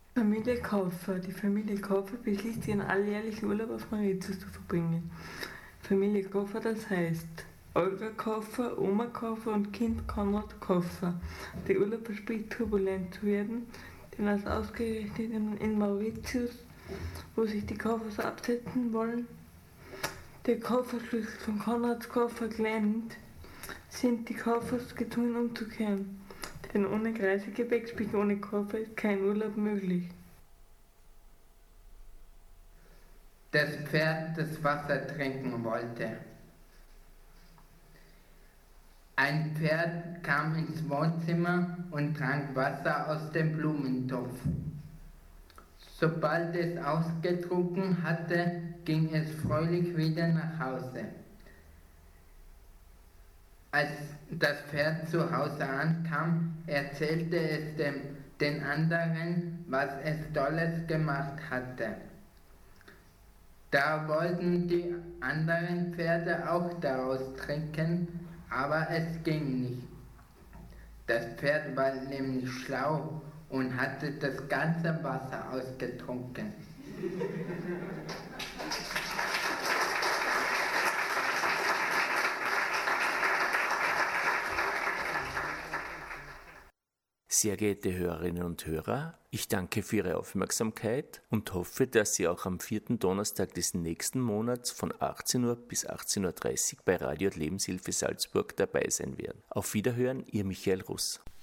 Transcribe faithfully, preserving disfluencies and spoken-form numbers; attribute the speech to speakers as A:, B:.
A: Familie Koffer. Die Familie Koffer beschließt, ihren alljährlichen Urlaub auf Mauritius zu verbringen. Familie Koffer, das heißt Olga Koffer, Oma Koffer und Kind Konrad Koffer. Der Urlaub verspricht turbulent zu werden, denn als ausgerechnet in Mauritius, wo sich die Koffers absetzen wollen, der Kofferschlüssel von Konrads Koffer klemmt, sind die Koffers gezwungen umzukehren. Denn ohne Reisegepäck, sprich ohne Koffer, ist kein Urlaub möglich.
B: Das Pferd, das Wasser trinken wollte. Ein Pferd kam ins Wohnzimmer und trank Wasser aus dem Blumentopf. Sobald es ausgetrunken hatte, ging es fröhlich wieder nach Hause. Als das Pferd zu Hause ankam, erzählte es dem, den anderen, was es Tolles gemacht hatte. Da wollten die anderen Pferde auch daraus trinken, aber es ging nicht. Das Pferd war nämlich schlau und hatte das ganze Wasser ausgetrunken.
C: Sehr geehrte Hörerinnen und Hörer, ich danke für Ihre Aufmerksamkeit und hoffe, dass Sie auch am vierten Donnerstag des nächsten Monats von achtzehn Uhr bis achtzehn Uhr dreißig bei Radio Lebenshilfe Salzburg dabei sein werden. Auf Wiederhören, Ihr Michael Russ.